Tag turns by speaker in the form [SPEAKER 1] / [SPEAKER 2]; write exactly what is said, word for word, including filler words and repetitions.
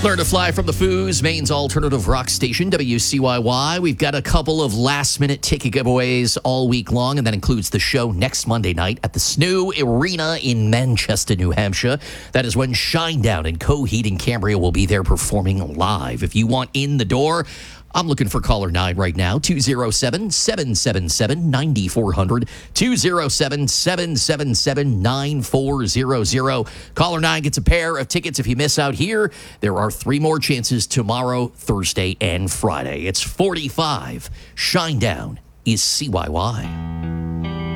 [SPEAKER 1] Learn to fly from the Foos, Maine's alternative rock station, W C Y Y. We've got a couple of last-minute ticket giveaways all week long, and that includes the show next Monday night at the S N U Arena in Manchester, New Hampshire. That is when Shinedown and Coheed and Cambria will be there performing live. If you want in the door, I'm looking for caller nine right now, two oh seven, seven seven seven, nine four zero zero, two oh seven, seven seven seven, nine four zero zero. Caller nine gets a pair of tickets if you miss out here. There are three more chances tomorrow, Thursday, and Friday. It's forty-five. Shinedown is C Y Y.